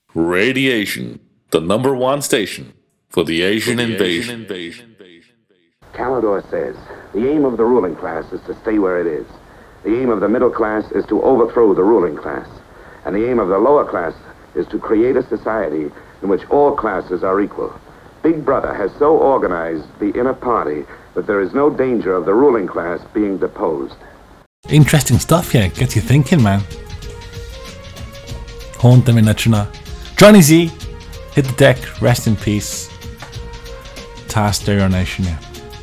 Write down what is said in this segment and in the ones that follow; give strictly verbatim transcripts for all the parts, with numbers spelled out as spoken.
Radiation, the number one station for the Asian, for the invasion. Asian invasion. Calidor says, the aim of the ruling class is to stay where it is. The aim of the middle class is to overthrow the ruling class. And the aim of the lower class is to create a society in which all classes are equal. Big Brother has so organized the inner party that there is no danger of the ruling class being deposed. Interesting stuff, yeah. Gets you thinking, man. Haunta mi načina. Johnny Z, hit the deck, rest in peace. Tar Stereo Nation, yeah.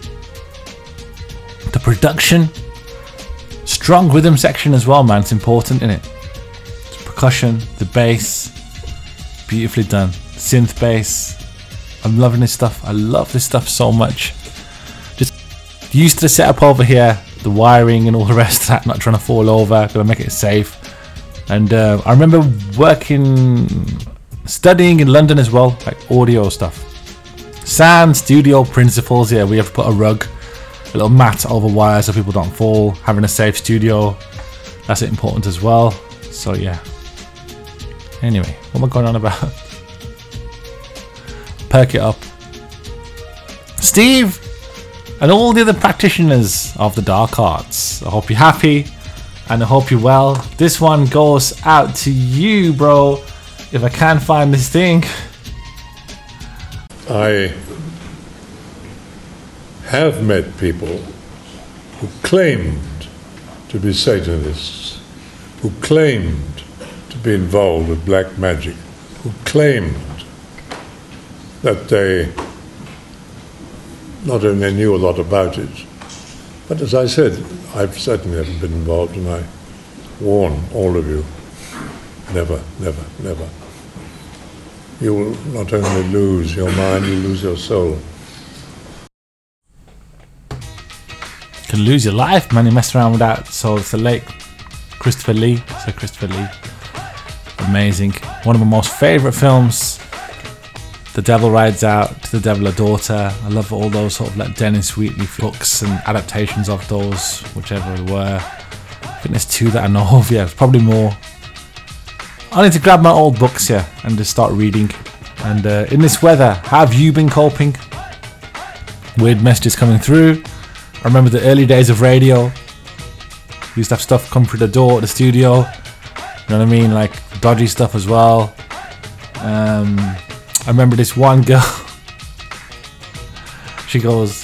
The production, strong rhythm section as well, man. It's important, innit? The percussion, the bass, beautifully done. Synth bass. I'm loving this stuff. I love this stuff so much. Just used to the setup over here, the wiring and all the rest of that. Not trying to fall over, gotta make it safe. And uh, I remember working, studying in London as well, like audio stuff. Sound studio principles. Yeah, we have to put a rug, a little mat over wires so people don't fall. Having a safe studio, that's important as well. So yeah. Anyway, what am I going on about? Perk it up. Steve and all the other practitioners of the dark arts, I hope you're happy and I hope you're well. This one goes out to you, bro. If I can't find this thing. I have met people who claimed to be Satanists, who claimed to be involved with black magic, who claimed that they not only knew a lot about it, but as I said, I've certainly never been involved, and I warn all of you, never, never, never. You will not only lose your mind, you lose your soul. You can lose your life, man. You mess around with that. So it's the late Christopher Lee. So Christopher Lee, amazing. One of my most favourite films. The Devil Rides Out, To the Devil a Daughter. I love all those sort of like Dennis Wheatley books and adaptations of those, whichever they were. I think there's two that I know of. Yeah, probably more. I need to grab my old books here and just start reading. And uh, in this weather, how have you been coping? Weird messages coming through. I remember the early days of radio. We used to have stuff come through the door at the studio. You know what I mean? Like dodgy stuff as well. Um, I remember this one girl. She goes,